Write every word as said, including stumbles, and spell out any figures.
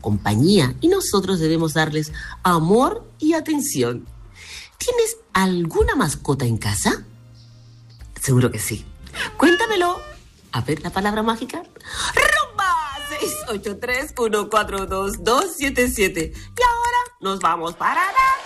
compañía y nosotros debemos darles amor y atención. ¿Tienes alguna mascota en casa? Seguro que sí. Cuéntamelo. A ver la palabra mágica. ¡Rumba! seis ocho tres, uno cuatro dos, dos siete siete. Y ahora nos vamos para nada.